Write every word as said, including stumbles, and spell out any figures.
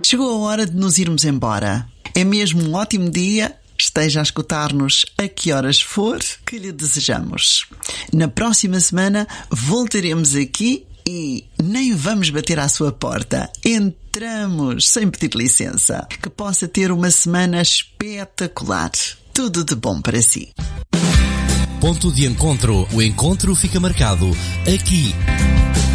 Chegou a hora de nos irmos embora. É mesmo um ótimo dia. Esteja a escutar-nos a que horas for, que lhe desejamos. Na próxima semana voltaremos aqui e nem vamos bater à sua porta. Entramos sem pedir licença. Que possa ter uma semana espetacular. Tudo de bom para si. Ponto de encontro. O encontro fica marcado aqui.